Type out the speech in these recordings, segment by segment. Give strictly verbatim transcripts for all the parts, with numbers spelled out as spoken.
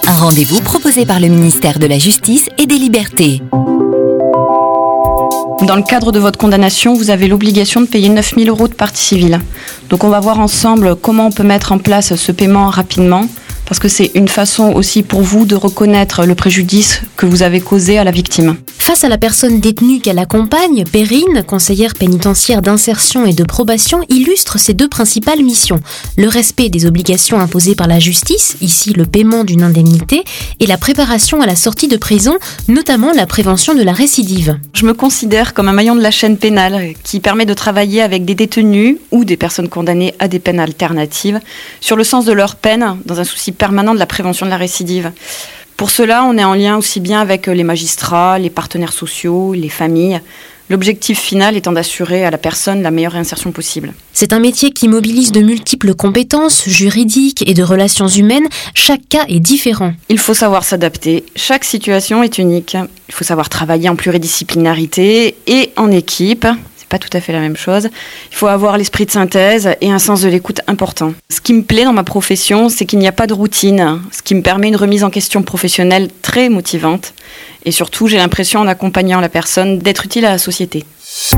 Un rendez-vous proposé par le ministère de la Justice et des Libertés. Dans le cadre de votre condamnation, vous avez l'obligation de payer neuf mille euros de partie civile. Donc on va voir ensemble comment on peut mettre en place ce paiement rapidement, parce que c'est une façon aussi pour vous de reconnaître le préjudice que vous avez causé à la victime. Face à la personne détenue qu'elle accompagne, Perrine, conseillère pénitentiaire d'insertion et de probation, illustre ses deux principales missions. Le respect des obligations imposées par la justice, ici le paiement d'une indemnité, et la préparation à la sortie de prison, notamment la prévention de la récidive. Je me considère comme un maillon de la chaîne pénale qui permet de travailler avec des détenus ou des personnes condamnées à des peines alternatives sur le sens de leur peine dans un souci permanent de la prévention de la récidive. Pour cela, on est en lien aussi bien avec les magistrats, les partenaires sociaux, les familles. L'objectif final étant d'assurer à la personne la meilleure réinsertion possible. C'est un métier qui mobilise de multiples compétences juridiques et de relations humaines. Chaque cas est différent. Il faut savoir s'adapter. Chaque situation est unique. Il faut savoir travailler en pluridisciplinarité et en équipe. Pas tout à fait la même chose. Il faut avoir l'esprit de synthèse et un sens de l'écoute important. Ce qui me plaît dans ma profession, c'est qu'il n'y a pas de routine, ce qui me permet une remise en question professionnelle très motivante. Et surtout, j'ai l'impression, en accompagnant la personne, d'être utile à la société.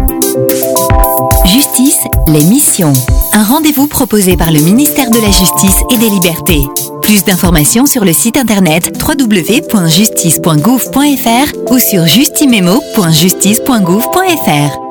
Justice, les missions. Un rendez-vous proposé par le ministère de la Justice et des Libertés. Plus d'informations sur le site internet w w w point justice point gouv point f r ou sur justimemo point justice point gouv point f r.